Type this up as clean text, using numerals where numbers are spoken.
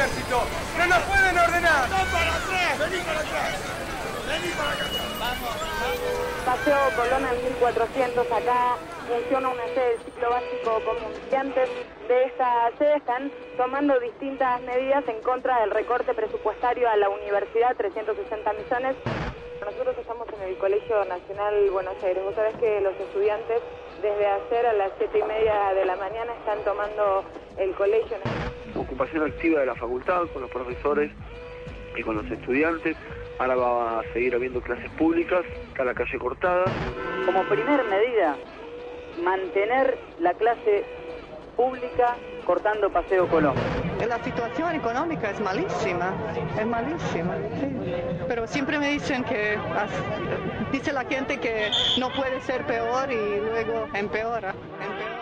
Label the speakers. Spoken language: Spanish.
Speaker 1: ejército. ¡No nos pueden ordenar!
Speaker 2: ¡Dos para tres! ¡Vení para acá! ¡Vení para acá!
Speaker 3: Vamos.
Speaker 4: Paseo Colón al 1400, acá funciona una sede del ciclo básico común. Y antes de esta sede están tomando distintas medidas en contra del recorte presupuestario a la universidad, 360 millones. Nosotros estamos en el Colegio Nacional Buenos Aires. Vos sabés que los estudiantes desde ayer a las 7:30 de la mañana están tomando el colegio.
Speaker 5: Ocupación activa de la facultad con los profesores y con los estudiantes. Ahora va a seguir habiendo clases públicas, está la calle cortada.
Speaker 4: Como primer medida, mantener la clase pública cortando Paseo Colón.
Speaker 6: La situación económica es malísima, sí. Pero siempre me dicen dice la gente que no puede ser peor y luego empeora.